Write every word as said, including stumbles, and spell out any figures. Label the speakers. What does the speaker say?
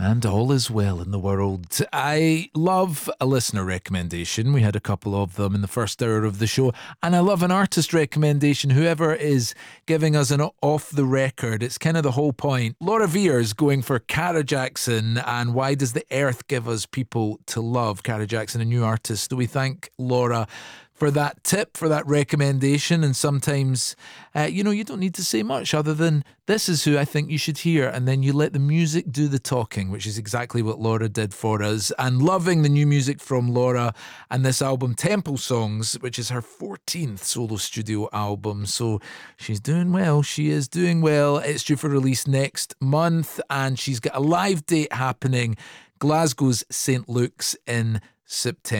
Speaker 1: And all is well in the world. I love a listener recommendation. We had a couple of them in the first hour of the show. And I love an artist recommendation. Whoever is giving us an off the record, it's kind of the whole point. Laura Veers going for Cara Jackson and Why Does the Earth Give Us People to Love? Cara Jackson, a new artist. Do we thank Laura for that tip, for that recommendation? And sometimes, uh, you know, you don't need to say much other than this is who I think you should hear. And then you let the music do the talking, which is exactly what Laura did for us. And loving the new music from Laura and this album, Temple Songs, which is her fourteenth solo studio album. So she's doing well. She is doing well. It's due for release next month. And she's got a live date happening, Glasgow's Saint Luke's in September.